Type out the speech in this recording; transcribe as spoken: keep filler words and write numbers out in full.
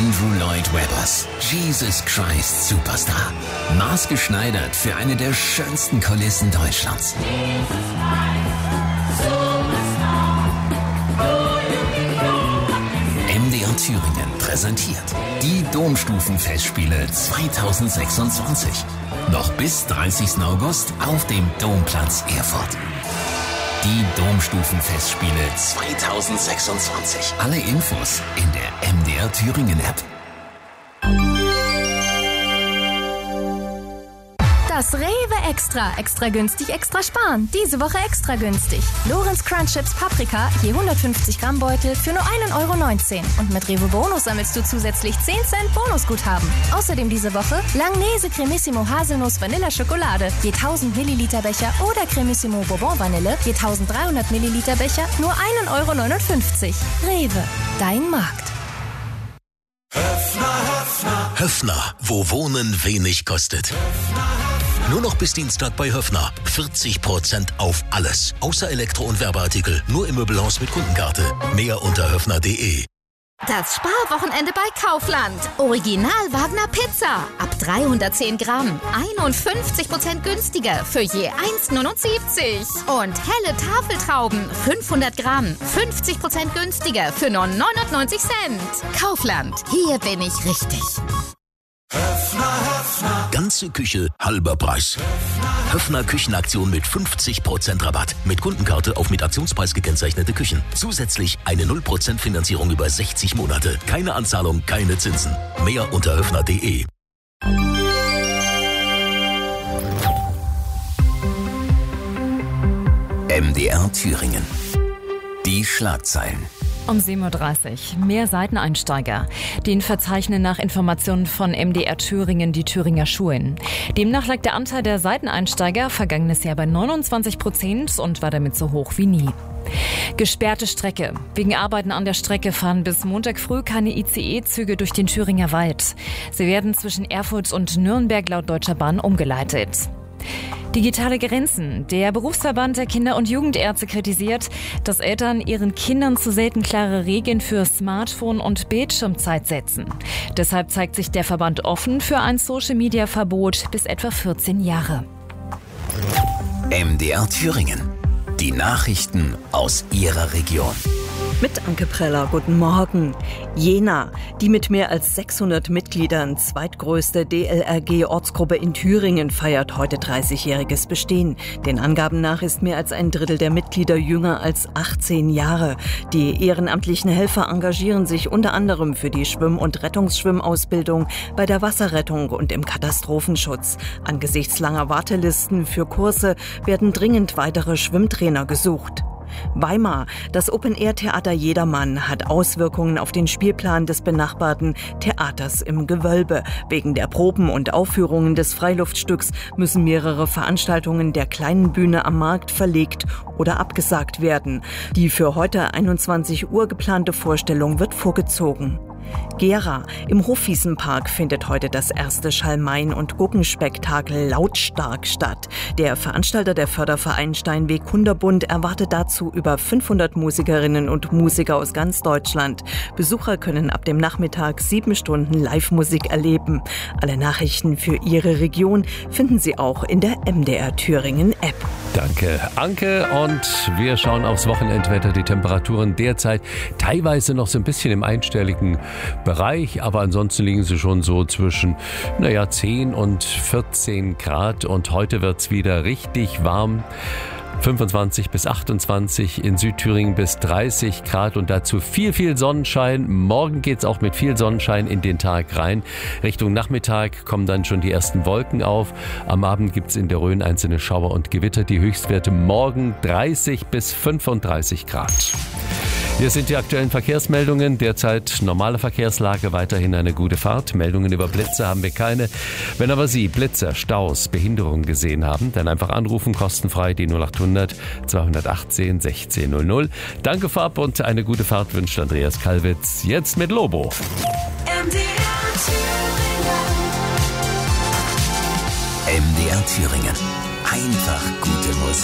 Andrew Lloyd Webbers Jesus Christ Superstar. Maßgeschneidert für eine der schönsten Kulissen Deutschlands. M D R Thüringen präsentiert die Domstufenfestspiele zweitausendsechsundzwanzig. Noch bis dreißigsten August auf dem Domplatz Erfurt. Die Domstufenfestspiele zweitausendsechsundzwanzig. Alle Infos in der M D R Thüringen App. Das Rewe Extra. Extra günstig, extra sparen. Diese Woche extra günstig. Lorenz Crunch Chips Paprika, je hundertfünfzig Gramm Beutel für nur ein Euro neunzehn. Und mit Rewe Bonus sammelst du zusätzlich zehn Cent Bonusguthaben. Außerdem diese Woche Langnese Cremissimo Haselnuss Vanilla Schokolade, je tausend Milliliter Becher oder Cremissimo Bourbon Vanille, je eintausenddreihundert Milliliter Becher, nur ein Euro neunundfünfzig. Rewe, dein Markt. Höffner, Höffner. Höffner, wo Wohnen wenig kostet. Nur noch bis Dienstag bei Höffner. vierzig Prozent auf alles. Außer Elektro- und Werbeartikel. Nur im Möbelhaus mit Kundenkarte. Mehr unter höffner punkt de. Das Sparwochenende bei Kaufland. Original Wagner Pizza. Ab dreihundertzehn Gramm. einundfünfzig Prozent günstiger für je eins neunundsiebzig. Und helle Tafeltrauben. fünfhundert Gramm. fünfzig Prozent günstiger für nur neunundneunzig Cent. Kaufland. Hier bin ich richtig. Höffner, Höffner. Ganze Küche, halber Preis. Höffner Küchenaktion mit fünfzig Prozent Rabatt. Mit Kundenkarte auf mit Aktionspreis gekennzeichnete Küchen. Zusätzlich eine null Prozent Finanzierung über sechzig Monate. Keine Anzahlung, keine Zinsen. Mehr unter höffner punkt de. M D R Thüringen. Die Schlagzeilen. Um sieben Uhr dreißig. Mehr Seiteneinsteiger. Den verzeichnen nach Informationen von M D R Thüringen die Thüringer Schulen. Demnach lag der Anteil der Seiteneinsteiger vergangenes Jahr bei neunundzwanzig Prozent und war damit so hoch wie nie. Gesperrte Strecke. Wegen Arbeiten an der Strecke fahren bis Montag früh keine I C E-Züge durch den Thüringer Wald. Sie werden zwischen Erfurt und Nürnberg laut Deutscher Bahn umgeleitet. Digitale Grenzen. Der Berufsverband der Kinder- und Jugendärzte kritisiert, dass Eltern ihren Kindern zu selten klare Regeln für Smartphone- und Bildschirmzeit setzen. Deshalb zeigt sich der Verband offen für ein Social-Media-Verbot bis etwa vierzehn Jahre. M D R Thüringen. Die Nachrichten aus Ihrer Region. Mit Anke Preller, guten Morgen. Jena, die mit mehr als sechshundert Mitgliedern zweitgrößte D L R G-Ortsgruppe in Thüringen, feiert heute dreißigjähriges Bestehen. Den Angaben nach ist mehr als ein Drittel der Mitglieder jünger als achtzehn Jahre. Die ehrenamtlichen Helfer engagieren sich unter anderem für die Schwimm- und Rettungsschwimmausbildung, bei der Wasserrettung und im Katastrophenschutz. Angesichts langer Wartelisten für Kurse werden dringend weitere Schwimmtrainer gesucht. Weimar. Das Open-Air-Theater Jedermann hat Auswirkungen auf den Spielplan des benachbarten Theaters im Gewölbe. Wegen der Proben und Aufführungen des Freiluftstücks müssen mehrere Veranstaltungen der kleinen Bühne am Markt verlegt oder abgesagt werden. Die für heute einundzwanzig Uhr geplante Vorstellung wird vorgezogen. Gera. Im Hofwiesenpark findet heute das erste Schalmein- und Guggenspektakel Lautstark statt. Der Veranstalter, der Förderverein Steinweg Kunderbund, erwartet dazu über fünfhundert Musikerinnen und Musiker aus ganz Deutschland. Besucher können ab dem Nachmittag sieben Stunden Live-Musik erleben. Alle Nachrichten für Ihre Region finden Sie auch in der M D R Thüringen App. Danke, Anke. Und wir schauen aufs Wochenendwetter. Die Temperaturen derzeit teilweise noch so ein bisschen im einstelligen Bereich, aber ansonsten liegen sie schon so zwischen, naja, zehn und vierzehn Grad. Und heute wird's wieder richtig warm. fünfundzwanzig bis achtundzwanzig, in Südthüringen bis dreißig Grad und dazu viel, viel Sonnenschein. Morgen geht's auch mit viel Sonnenschein in den Tag rein. Richtung Nachmittag kommen dann schon die ersten Wolken auf. Am Abend gibt's in der Rhön einzelne Schauer und Gewitter. Die Höchstwerte morgen dreißig bis fünfunddreißig Grad. Hier sind die aktuellen Verkehrsmeldungen. Derzeit normale Verkehrslage, weiterhin eine gute Fahrt. Meldungen über Blitze haben wir keine. Wenn aber Sie Blitze, Staus, Behinderungen gesehen haben, dann einfach anrufen, kostenfrei die null achthundert zweihundertachtzehn sechzehn null null. Danke vorab und eine gute Fahrt wünscht Andreas Kalwitz. Jetzt mit Lobo. M D R Thüringen. Einfach gute Musik.